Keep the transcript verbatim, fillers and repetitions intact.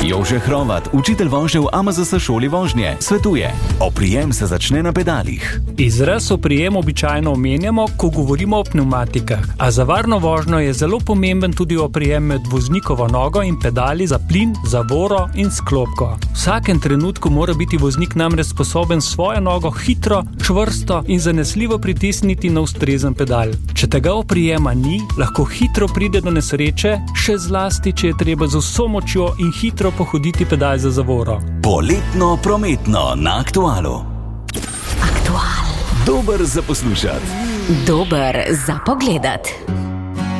Jože Hrovat, učitelj vožnje v A M Z S šoli vožnje, svetuje: oprijem se začne na pedalih. Izraz oprijem običajno omenjamo, ko govorimo o pnevmatikah, a za varno vožnjo je zelo pomemben tudi oprijem med voznikovo nogo in pedali za plin, zavoro in sklopko. V vsakem trenutku mora biti voznik namreč sposoben svojo nogo hitro, čvrsto in zanesljivo pritisniti na ustrezen pedal. Če tega oprijema ni, lahko hitro pride do nesreče, še zlasti, če je treba z vso močjo in hitro pohoditi pedal za zavoro. Poletno prometno na Aktualu. Aktual. Dober za poslušati. Dober za pogledati.